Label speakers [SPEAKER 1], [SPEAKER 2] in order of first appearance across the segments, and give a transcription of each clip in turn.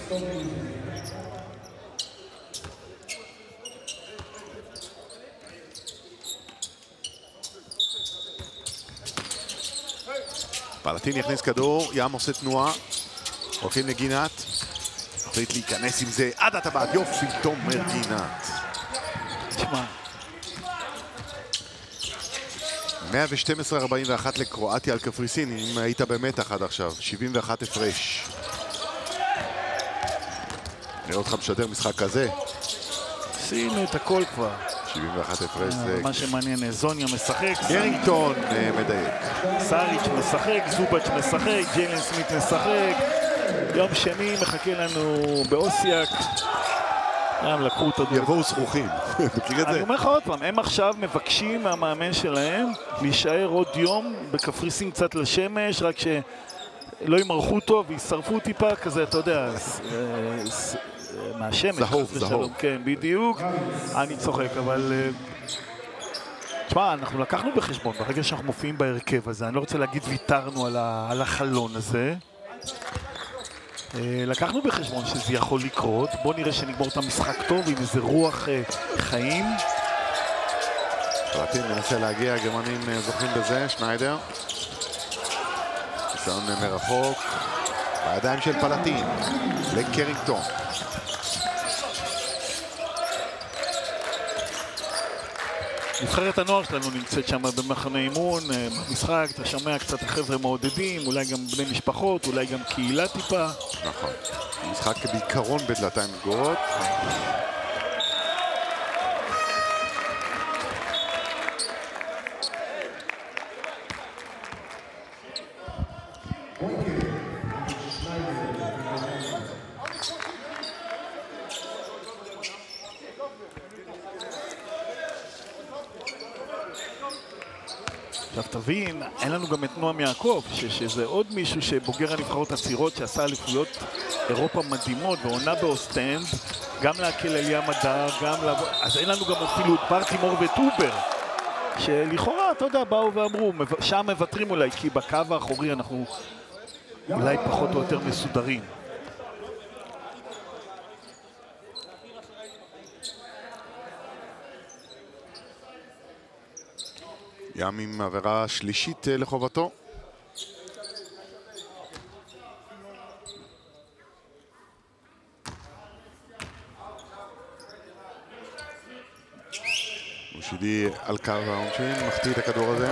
[SPEAKER 1] פלטין יכניס כדור, ים עושה תנועה, הולכים לגינת, החליט להיכנס עם זה עד הטבעת, יופי, תומר גינת.
[SPEAKER 2] תשמע.
[SPEAKER 1] 112-41 לקרואטיה על קפריסין, אם היית במתח עד עכשיו, 71 הפרש. נראה אותך משדר משחק כזה.
[SPEAKER 2] עשינו את הכל כבר.
[SPEAKER 1] 71 הפרש זה...
[SPEAKER 2] מה שמעניין, זוניה משחק.
[SPEAKER 1] גרינגטון מדייק.
[SPEAKER 2] סאריץ' משחק, זובץ' משחק, ג'יילן סמית משחק. יום שני מחכה לנו באוסיאק. לקחו אותו.
[SPEAKER 1] יבואו זכוכים. מכיר את זה?
[SPEAKER 2] אני אומר לך עוד פעם, הם עכשיו מבקשים מהמאמן שלהם להישאר עוד יום בקפריסין קצת לשמש, רק שלא ימרחו אותו וישרפו טיפה כזה, אתה יודע, מהשמש.
[SPEAKER 1] זהוב.
[SPEAKER 2] כן, בדיוק. אני צוחק, אבל... תשמע, אנחנו לקחנו בחשבון, ברגע שאנחנו מופיעים בהרכב הזה, אני לא רוצה להגיד ויתרנו על החלון הזה. לקחנו בחשבון שזה יכול לקרות. בואו נראה שנגמור את המשחק טוב עם איזה רוח חיים.
[SPEAKER 1] פלטין מנסה להגיע, הגרמנים זוכים בזה, שניידר. ניסיון מרחוק. בידיים של פלטין, לקרינגטון.
[SPEAKER 2] נבחרת הנוער שלנו נמצאת שם במחנה אימון, במשחק, אתה שומע קצת החבר'ה מעודדים, אולי גם בני משפחות, אולי גם קהילה טיפה.
[SPEAKER 1] נכון. משחק בעיקרון בדלתיים סגורות.
[SPEAKER 2] עכשיו תבין, אין לנו גם את נועם יעקב, שזה עוד מישהו שבוגר הנבחרות הצעירות שעשה אליפויות אירופה מדהימות ועונה באוסטנד, גם להקל על ים הדר, אז אין לנו גם אפילו את ברטימור וטובר, שלכאורה, אתה יודע, באו ואמרו, שם מוותרים אולי, כי בקו האחורי אנחנו אולי פחות או יותר מסודרים.
[SPEAKER 1] ים עם עבירה שלישית לחובתו. מושידי על קו העונשין, מחטיא את הכדור הזה.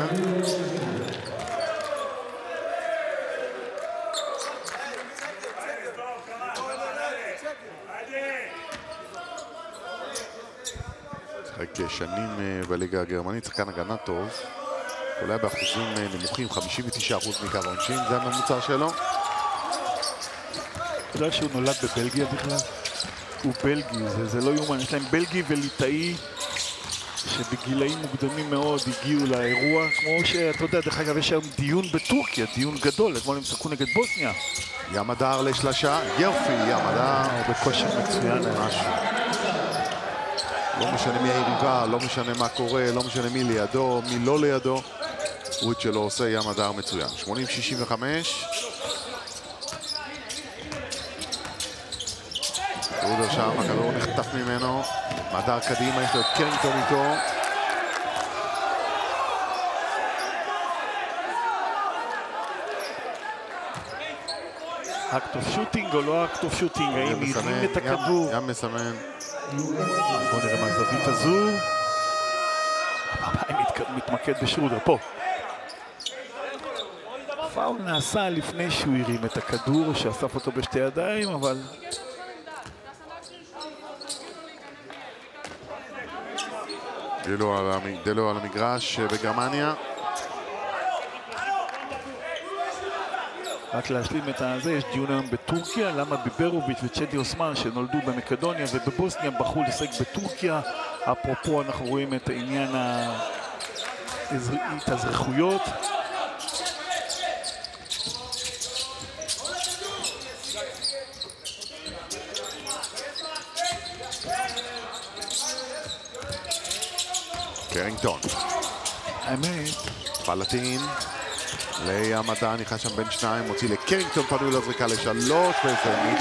[SPEAKER 1] משחק שנים בליגה הגרמנית, שחקן הגנה טוב. אולי באחוזים נמוכים, 59% מקו העונשין, זה הממוצע שלו.
[SPEAKER 2] אתה יודע שהוא נולד בבלגיה בכלל? הוא בלגי, זה לא יומן, יש להם בלגי וליטאי שבגילאים מוקדמים מאוד הגיעו לאירוע, כמו שאתה יודע, דרך אגב יש היום דיון בטורקיה, דיון גדול, אתמול הם שחקו נגד בוסניה.
[SPEAKER 1] ים הדר לשלשה, יופי, ים הדר.
[SPEAKER 2] בכושר מצוין.
[SPEAKER 1] משהו. לא משנה מי היריבה, לא משנה מה קורה, לא משנה מי לידו, מי לא לידו. הוא את שלו עושה, ים הדר מצוין. 80-65. אודר שם, הכדור נחטף ממנו. הדר קדימה, יש לו את קרינגטון איתו.
[SPEAKER 2] אקט אוף שוטינג או לא אקט אוף שוטינג? האם ירים את הכדור?
[SPEAKER 1] ים מסמן.
[SPEAKER 2] בוא נראה מהזווית הזו. מתמקד בשרודר, פה. פאול נעשה לפני שהוא הרים את הכדור, שאסף אותו בשתי ידיים, אבל...
[SPEAKER 1] דלו על המגרש בגרמניה.
[SPEAKER 2] רק להשלים את הזה, יש דיון היום בטורקיה, למה ביברוביץ' וצ'די אוסמן שנולדו במקדוניה ובבוסניה בחרו לשחק בטורקיה. אפרופו אנחנו רואים את העניין ההתאזרחויות.
[SPEAKER 1] קרינגטון.
[SPEAKER 2] האמת.
[SPEAKER 1] פלטין. לים הדר נכנס שם בין שניים, מוציא לקרינגטון, פנוי לזריקה לשלוש, וזה